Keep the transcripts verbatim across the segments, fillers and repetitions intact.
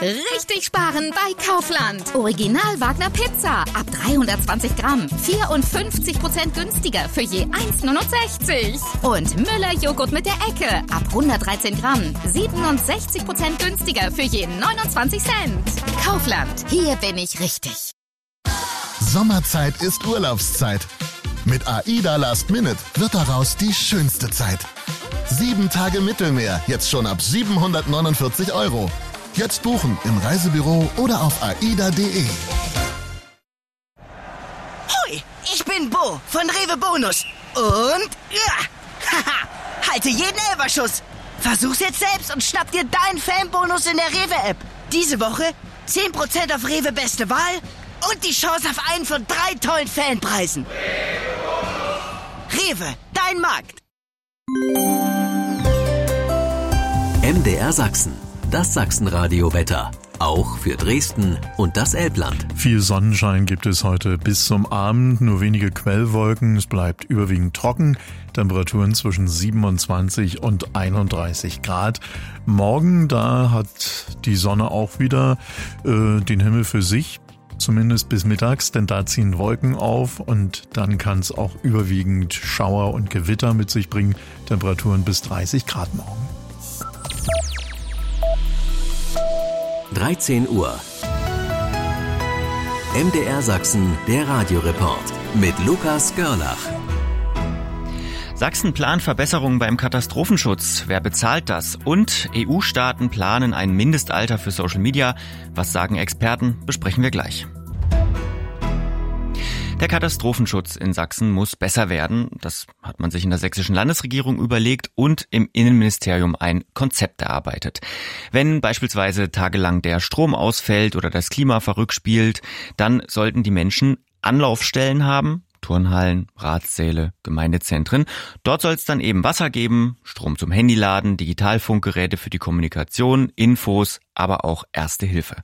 Richtig sparen bei Kaufland. Original Wagner Pizza ab dreihundertzwanzig Gramm. vierundfünfzig Prozent günstiger für je eins Komma neunundsechzig. Und Müller Joghurt mit der Ecke ab hundertdreizehn Gramm. siebenundsechzig Prozent günstiger für je neunundzwanzig Cent. Kaufland, hier bin ich richtig. Sommerzeit ist Urlaubszeit. Mit AIDA Last Minute wird daraus die schönste Zeit. Sieben Tage Mittelmeer, jetzt schon ab siebenhundertneunundvierzig Euro. Jetzt buchen im Reisebüro oder auf aida punkt de. Hoi, ich bin Bo von Rewe Bonus. Und, ja, haha, halte jeden Elferschuss. Versuch's jetzt selbst und schnapp dir deinen Fanbonus in der Rewe-App. Diese Woche zehn Prozent auf Rewe Beste Wahl und die Chance auf einen von drei tollen Fanpreisen. Rewe, dein Markt. M D R Sachsen, das Sachsenradio-Wetter. Auch für Dresden und das Elbland. Viel Sonnenschein gibt es heute bis zum Abend, nur wenige Quellwolken. Es bleibt überwiegend trocken. Temperaturen zwischen siebenundzwanzig und einunddreißig Grad. Morgen, da hat die Sonne auch wieder äh, den Himmel für sich. Zumindest bis mittags, denn da ziehen Wolken auf und dann kann es auch überwiegend Schauer und Gewitter mit sich bringen. Temperaturen bis dreißig Grad morgen. dreizehn Uhr. M D R Sachsen, der Radioreport mit Lukas Görlach. Sachsen plant Verbesserungen beim Katastrophenschutz. Wer bezahlt das? Und E U-Staaten planen ein Mindestalter für Social Media. Was sagen Experten? Besprechen wir gleich. Der Katastrophenschutz in Sachsen muss besser werden. Das hat man sich in der sächsischen Landesregierung überlegt und im Innenministerium ein Konzept erarbeitet. Wenn beispielsweise tagelang der Strom ausfällt oder das Klima verrückt spielt, dann sollten die Menschen Anlaufstellen haben. Turnhallen, Ratssäle, Gemeindezentren. Dort soll es dann eben Wasser geben, Strom zum Handyladen, Digitalfunkgeräte für die Kommunikation, Infos, aber auch Erste Hilfe.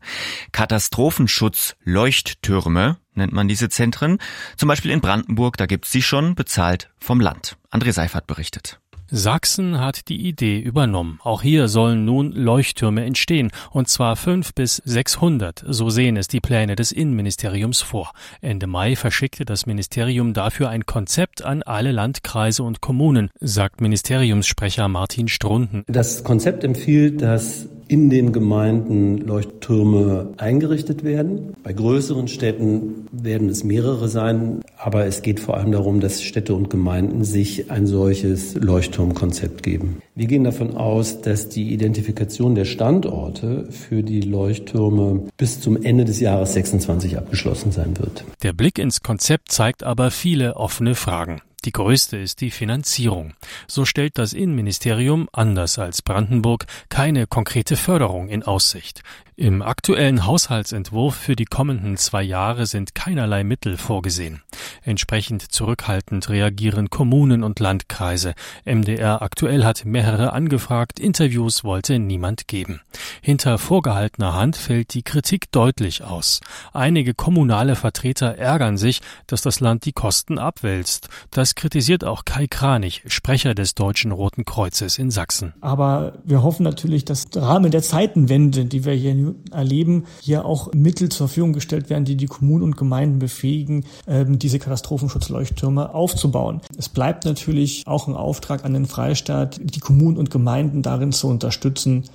Katastrophenschutz-Leuchttürme nennt man diese Zentren. Zum Beispiel in Brandenburg, da gibt's sie schon, bezahlt vom Land. André Seifert berichtet. Sachsen hat die Idee übernommen. Auch hier sollen nun Leuchttürme entstehen, und zwar fünf bis sechshundert. So sehen es die Pläne des Innenministeriums vor. Ende Mai verschickte das Ministerium dafür ein Konzept an alle Landkreise und Kommunen, sagt Ministeriumssprecher Martin Strunden. Das Konzept empfiehlt, dass in den Gemeinden Leuchttürme eingerichtet werden. Bei größeren Städten werden es mehrere sein, aber es geht vor allem darum, dass Städte und Gemeinden sich ein solches Leuchtturmkonzept geben. Wir gehen davon aus, dass die Identifikation der Standorte für die Leuchttürme bis zum Ende des Jahres sechsundzwanzig abgeschlossen sein wird. Der Blick ins Konzept zeigt aber viele offene Fragen. Die größte ist die Finanzierung. So stellt das Innenministerium, anders als Brandenburg, keine konkrete Förderung in Aussicht. Im aktuellen Haushaltsentwurf für die kommenden zwei Jahre sind keinerlei Mittel vorgesehen. Entsprechend zurückhaltend reagieren Kommunen und Landkreise. M D R aktuell hat mehrere angefragt, Interviews wollte niemand geben. Hinter vorgehaltener Hand fällt die Kritik deutlich aus. Einige kommunale Vertreter ärgern sich, dass das Land die Kosten abwälzt. Das kritisiert auch Kai Kranich, Sprecher des Deutschen Roten Kreuzes in Sachsen. Aber wir hoffen natürlich, dass im Rahmen der Zeitenwende, die wir hier erleben, hier auch Mittel zur Verfügung gestellt werden, die die Kommunen und Gemeinden befähigen, diese Katastrophenschutzleuchttürme aufzubauen. Es bleibt natürlich auch ein Auftrag an den Freistaat, die Kommunen und Gemeinden darin zu unterstützen,